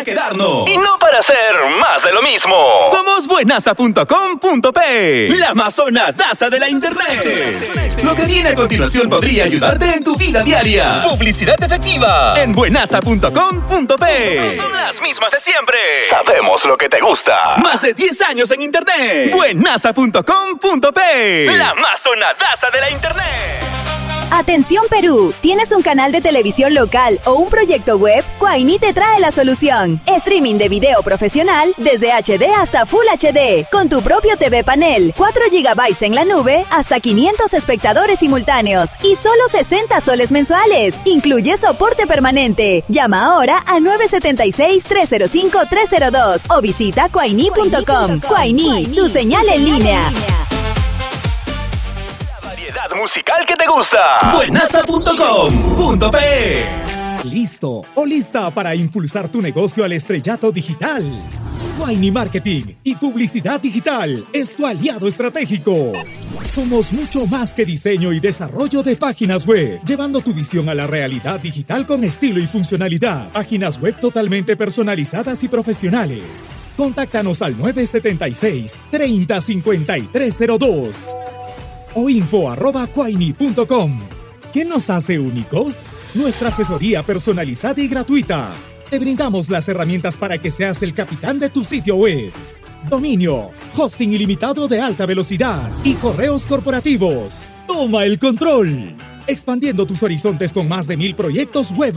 para quedarnos. Y no para hacer más de lo mismo. Somos buenaza.com.pe, la amazonadaza de la internet. Lo que viene a continuación podría ayudarte en tu vida diaria. Publicidad efectiva en buenaza.com.pe. Son las mismas de siempre. Sabemos lo que te gusta. Más de 10 años en internet. buenaza.com.pe, la amazonadaza de la internet. Atención Perú, ¿tienes un canal de televisión local o un proyecto web? Quaini te trae la solución. Streaming de video profesional desde HD hasta Full HD, con tu propio TV panel, 4 GB en la nube, hasta 500 espectadores simultáneos y solo 60 soles mensuales. Incluye soporte permanente. Llama ahora al 976-305-302 o visita quaini.com. Quaini, tu señal en línea. Musical que te gusta. buenaza.com.pe. ¿Listo o lista para impulsar tu negocio al estrellato digital? Quaini Marketing y Publicidad Digital es tu aliado estratégico. Somos mucho más que diseño y desarrollo de páginas web, llevando tu visión a la realidad digital con estilo y funcionalidad. Páginas web totalmente personalizadas y profesionales. Contáctanos al 976-305302 o info@quaini.com. ¿Qué nos hace únicos? Nuestra asesoría personalizada y gratuita. Te brindamos las herramientas para que seas el capitán de tu sitio web. Dominio, hosting ilimitado de alta velocidad y correos corporativos. Toma el control. Expandiendo tus horizontes con más de 1000 proyectos web